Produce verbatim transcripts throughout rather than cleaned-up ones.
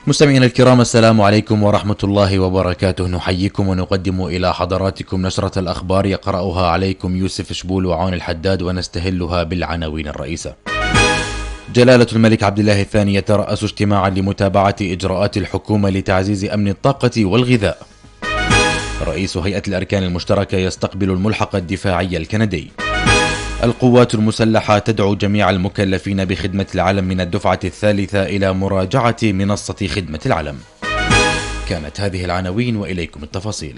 مستمعينا الكرام، السلام عليكم ورحمة الله وبركاته. نحييكم ونقدم إلى حضراتكم نشرة الأخبار يقرأها عليكم يوسف شبول وعون الحداد، ونستهلها بالعناوين الرئيسة. جلالة الملك عبد الله الثاني يترأس اجتماعا لمتابعة إجراءات الحكومة لتعزيز أمن الطاقة والغذاء. رئيس هيئة الأركان المشتركة يستقبل الملحق الدفاعي الكندي. القوات المسلحة تدعو جميع المكلفين بخدمة العلم من الدفعة الثالثة إلى مراجعة منصة خدمة العلم. كانت هذه العناوين وإليكم التفاصيل.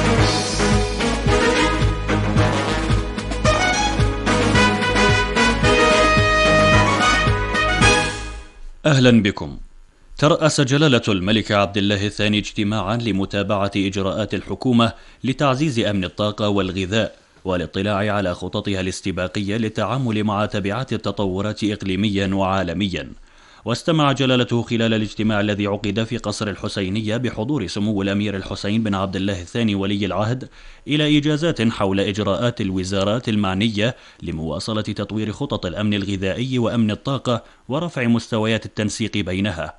أهلا بكم. ترأس جلالة الملك عبد الله الثاني اجتماعا لمتابعة إجراءات الحكومة لتعزيز أمن الطاقة والغذاء والاطلاع على خططها الاستباقية للتعامل مع تبعات التطورات إقليميا وعالميا. واستمع جلالته خلال الاجتماع الذي عقد في قصر الحسينية بحضور سمو الأمير الحسين بن عبد الله الثاني ولي العهد إلى إيجازات حول إجراءات الوزارات المعنية لمواصلة تطوير خطط الأمن الغذائي وأمن الطاقة ورفع مستويات التنسيق بينها.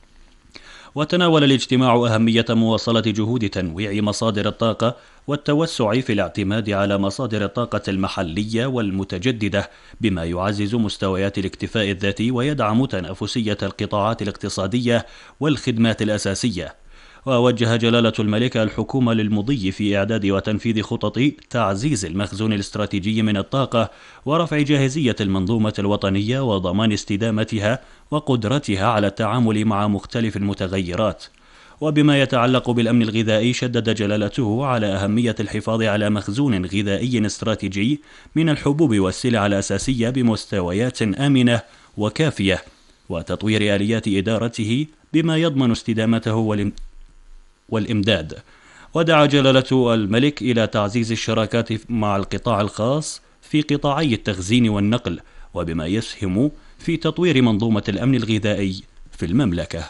وتناول الاجتماع أهمية مواصلة جهود تنويع مصادر الطاقة والتوسع في الاعتماد على مصادر الطاقة المحلية والمتجددة، بما يعزز مستويات الاكتفاء الذاتي ويدعم تنافسية القطاعات الاقتصادية والخدمات الأساسية. ووجه جلالة الملك الحكومة للمضي في إعداد وتنفيذ خطط تعزيز المخزون الاستراتيجي من الطاقة ورفع جاهزية المنظومة الوطنية وضمان استدامتها وقدرتها على التعامل مع مختلف المتغيرات. وبما يتعلق بالأمن الغذائي، شدد جلالته على أهمية الحفاظ على مخزون غذائي استراتيجي من الحبوب والسلع الأساسية بمستويات آمنة وكافية، وتطوير آليات إدارته بما يضمن استدامته والإم... والإمداد. ودعا جلالة الملك إلى تعزيز الشراكات مع القطاع الخاص في قطاعي التخزين والنقل، وبما يسهم في تطوير منظومة الأمن الغذائي في المملكة.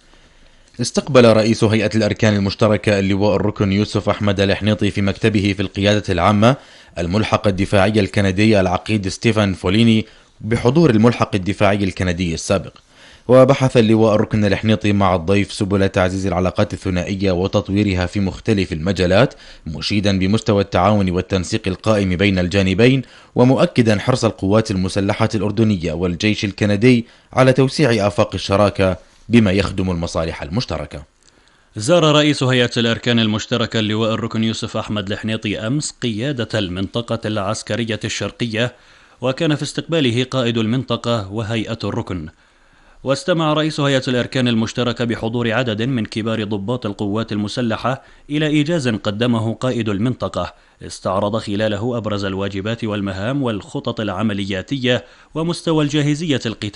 استقبل رئيس هيئة الأركان المشتركة اللواء الركن يوسف أحمد الحنيطي في مكتبه في القيادة العامة الملحق الدفاعي الكندي العقيد ستيفان فوليني بحضور الملحق الدفاعي الكندي السابق. وبحث اللواء الركن الحنيطي مع الضيف سبل تعزيز العلاقات الثنائية وتطويرها في مختلف المجالات، مشيدا بمستوى التعاون والتنسيق القائم بين الجانبين، ومؤكدا حرص القوات المسلحة الأردنية والجيش الكندي على توسيع آفاق الشراكة بما يخدم المصالح المشتركة. زار رئيس هيئة الأركان المشتركة اللواء الركن يوسف أحمد الحنيطي أمس قيادة المنطقة العسكرية الشرقية، وكان في استقباله قائد المنطقة وهيئة الركن. واستمع رئيس هيئة الأركان المشتركة بحضور عدد من كبار ضباط القوات المسلحة إلى إيجاز قدمه قائد المنطقة، استعرض خلاله أبرز الواجبات والمهام والخطط العملياتية ومستوى الجاهزية القتالية